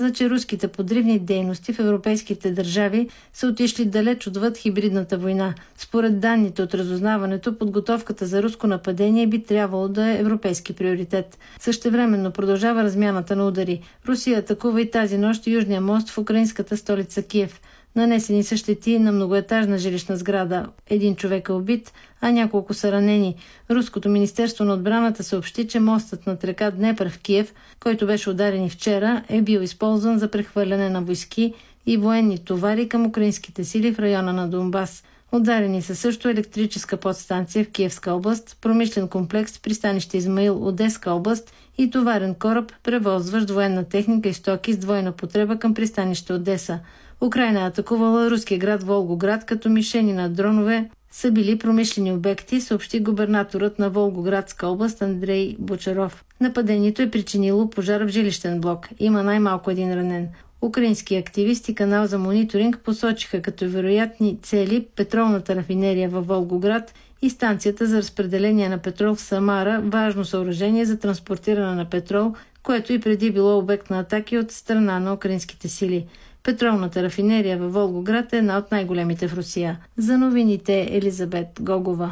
каза, че руските подривни дейности в европейските държави са отишли далеч отвъд хибридната война. Според данните от разузнаването, подготовката за руско нападение би трябвало да е европейски приоритет. Същевременно продължава размяната на удари. Русия атакува и тази нощ Южния мост в украинската столица Киев. Нанесени са щети на многоетажна жилищна сграда. 1 човек е убит, а няколко са ранени. Руското министерство на отбраната съобщи, че мостът над река Днепър в Киев, който беше ударен и вчера, е бил използван за прехвърляне на войски и военни товари към украинските сили в района на Донбас. Ударени са също електрическа подстанция в Киевска област, промишлен комплекс в пристанище Измаил, Одеска област и товарен кораб, превозващ военна техника и стоки с двойна потреба към пристанище Одеса. Украйна е атакувала руския град Волгоград, като мишени на дронове са били промишлени обекти, съобщи губернаторът на Волгоградска област Андрей Бочаров. Нападението е причинило пожар в жилищен блок. Има най-малко 1 ранен. Украински активисти, канал за мониторинг, посочиха като вероятни цели петролната рафинерия във Волгоград и станцията за разпределение на петрол в Самара, важно съоръжение за транспортиране на петрол, което и преди било обект на атаки от страна на украинските сили. Петролната рафинерия във Волгоград е една от най-големите в Русия. За новините Елизабет Гогова.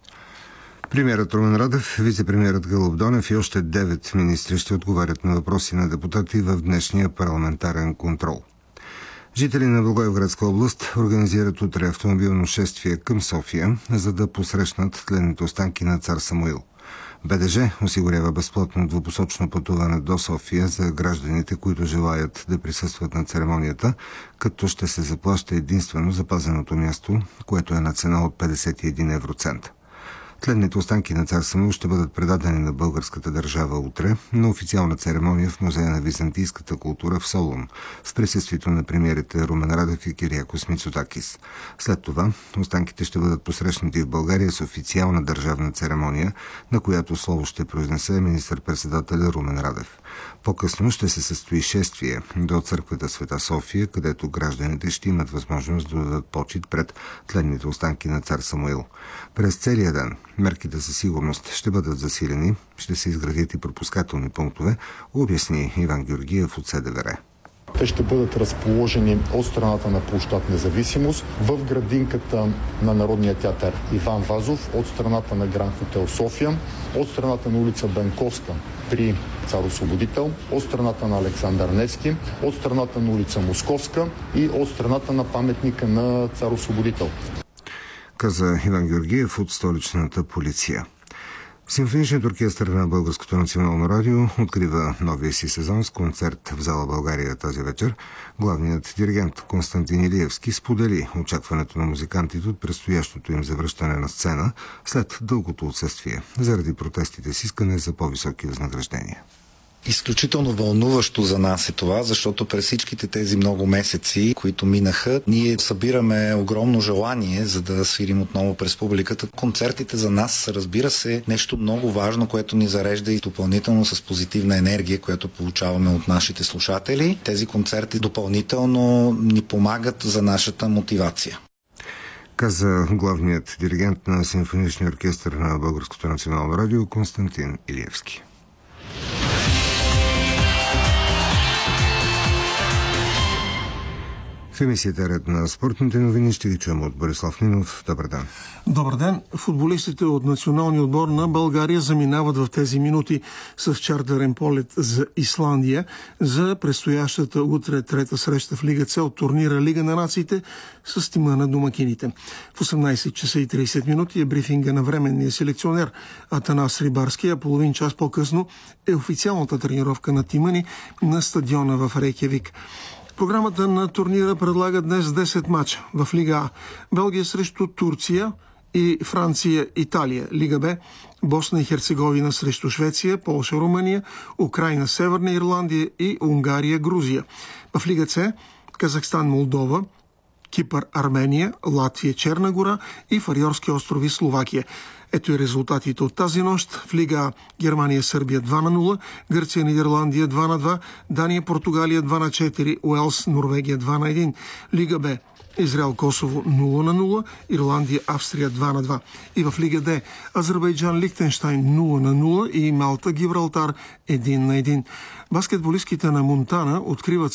Премиерът Румен Радев, вице-премиерът Гълъб Донев и още 9 министри ще отговарят на въпроси на депутати в днешния парламентарен контрол. Жители на Благоевградска област организират утре автомобилно шествие към София, за да посрещнат тленните останки на цар Самуил. БДЖ осигурява безплатно двупосочно пътуване до София за гражданите, които желаят да присъстват на церемонията, като ще се заплаща единствено запазеното място, което е на цена от 51 евроцента. Тленните останки на цар Самуил ще бъдат предадени на българската държава утре на официална церемония в Музея на византийската култура в Солун, в присъствието на премиерите Румен Радев и Кириакос Мицотакис. След това останките ще бъдат посрещнати в България с официална държавна церемония, на която слово ще произнесе министър-председателя Румен Радев. По-късно ще се състои шествие до църквата Света София, където гражданите ще имат възможност да дадат почит пред тленните останки на цар Самуил. През целия ден мерките за сигурност ще бъдат засилени, ще се изградят и пропускателни пунктове, обясни Иван Георгиев от СДВР. Те ще бъдат разположени от страната на площад Независимост в градинката на Народния театър Иван Вазов, от страната на Гранд Хотел София, от страната на улица Бенковска при Цар Освободител, от страната на Александър Невски, от страната на улица Московска и от страната на паметника на Цар Освободител. Каза Иван Георгиев от столичната полиция. Симфоничният оркестър на Българското национално радио открива новия си сезон с концерт в зала България тази вечер. Главният диригент Константин Илиевски сподели очакването на музикантите от предстоящото им завръщане на сцена след дългото отсъствие, заради протестите с искане за по-високи възнаграждения. Изключително вълнуващо за нас е това, защото през всичките тези много месеци, които минаха, ние събираме огромно желание, за да свирим отново през публиката. Концертите за нас са, разбира се, нещо много важно, което ни зарежда и допълнително с позитивна енергия, която получаваме от нашите слушатели. Тези концерти допълнително ни помагат за нашата мотивация. Каза главният диригент на Симфоничния оркестър на Българското национално радио Константин Илиевски. В емисията Ред на спортните новини ще ги чуем от Борислав Нинов. Добър ден. Добър ден. Футболистите от националния отбор на България заминават в тези минути с чартерен полет за Исландия за предстоящата утре трета среща в Лига С от турнира Лига на нациите с тима на домакините. В 18 часа и 30 минути е брифинга на временния селекционер Атанас Рибарски, а половин час по-късно е официалната тренировка на тима ни на стадиона в Рейкявик. Програмата на турнира предлага днес 10 мача в Лига А. Белгия срещу Турция и Франция, Италия. Лига Б. Босна и Херцеговина срещу Швеция, Полша, Румъния, Украйна, Северна Ирландия и Унгария, Грузия. В Лига С. Казахстан, Молдова, Кипър, Армения, Латвия, Черна гора и Фариорски острови, Словакия. Ето и резултатите от тази нощ. В Лига А Германия, Сърбия 2-0, Гърция, Нидерландия 2-2, Дания, Португалия 2-4, Уелс, Норвегия 2-1. Лига Б Израел, Косово 0-0, Ирландия, Австрия 2-2. И в Лига Д Азербайджан, Лихтенщайн 0-0 и Малта, Гибралтар 1-1. Баскетболистките на Монтана откриват